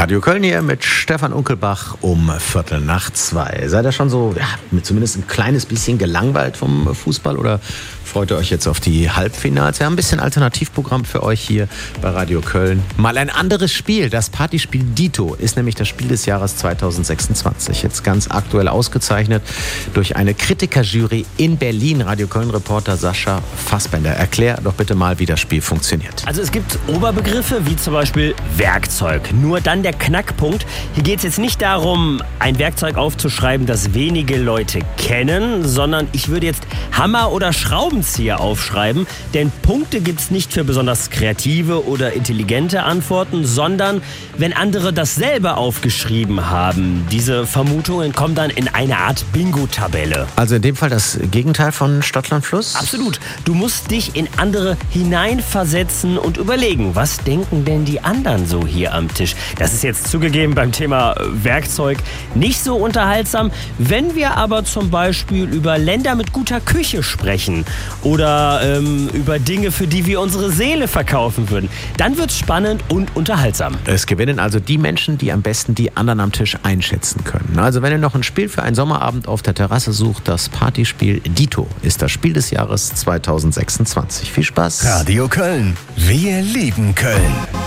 Radio Köln hier mit Stefan Unkelbach um 1:15. Seid ihr schon so, zumindest ein kleines bisschen gelangweilt vom Fußball oder freut ihr euch jetzt auf die Halbfinals? Wir haben ein bisschen Alternativprogramm für euch hier bei Radio Köln. Mal ein anderes Spiel, das Partyspiel Dito ist nämlich das Spiel des Jahres 2026. Jetzt ganz aktuell ausgezeichnet durch eine Kritikerjury in Berlin. Radio Köln-Reporter Sascha Fassbender, erklär doch bitte mal, wie das Spiel funktioniert. Also es gibt Oberbegriffe wie zum Beispiel Werkzeug. Nur dann der Knackpunkt. Hier geht es jetzt nicht darum, ein Werkzeug aufzuschreiben, das wenige Leute kennen, sondern ich würde jetzt Hammer oder Schraubenzieher aufschreiben. Denn Punkte gibt es nicht für besonders kreative oder intelligente Antworten, sondern wenn andere dasselbe aufgeschrieben haben. Diese Vermutungen kommen dann in eine Art Bingo-Tabelle. Also in dem Fall das Gegenteil von Stadtland Fluss? Absolut. Du musst dich in andere hineinversetzen und überlegen, was denken denn die anderen so hier am Tisch. Das ist jetzt zugegeben beim Thema Werkzeug nicht so unterhaltsam. Wenn wir aber zum Beispiel über Länder mit guter Küche sprechen oder über Dinge, für die wir unsere Seele verkaufen würden, dann wird's spannend und unterhaltsam. Es gewinnen also die Menschen, die am besten die anderen am Tisch einschätzen können. Also wenn ihr noch ein Spiel für einen Sommerabend auf der Terrasse sucht, das Partyspiel Dito ist das Spiel des Jahres 2026. Viel Spaß. Radio Köln. Wir lieben Köln.